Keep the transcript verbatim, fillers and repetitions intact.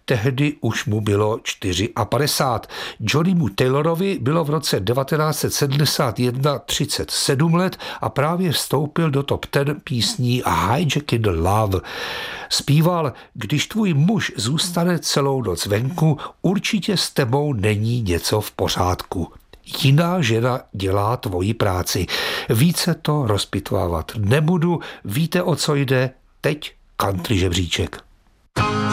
tehdy už mu bylo padesát čtyři. Johnnymu Taylorovi bylo v roce devatenáct set sedmdesát jedna třicet sedm let a právě vstoupil do top deset písní Hijacking Love. Zpíval: když tvůj muž zůstane celou noc venku, určitě s tebou není něco v pořádku. Jiná žena dělá tvoji práci. Více to rozpitvávat nebudu, víte, o co jde, teď country žebříček.